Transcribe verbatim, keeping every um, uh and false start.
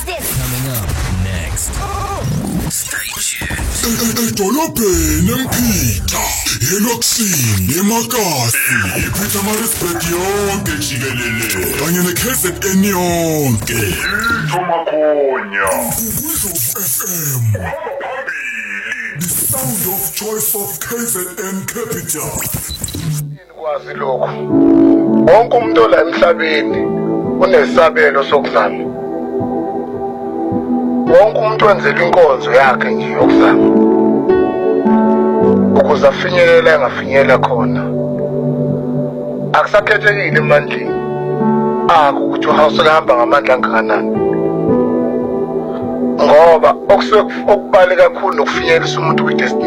Coming up next. Stay tuned. Edolobheni eMphitha, eLoksini, eMakasi, ePeter Maritzburg yonke jikelele, kanye neK Z N yonke. Thomakhonya. Ukuzwa F M. The sound of choice of K Z N Capital. Kwazi lokho. Wonke umuntu la emhlabeni unesabelo sokuzama. Wonke umuntu wenzela inkonzo yakhe nje yokuzama. Ukuze afinyelele engafinyelela khona. Akusakhethekile emandleni. Akho ukuthi uhawusehamba ngamandla angakanani. Ngoba okusuke okubali kakhulu nokufinyelelisa umuntu kwi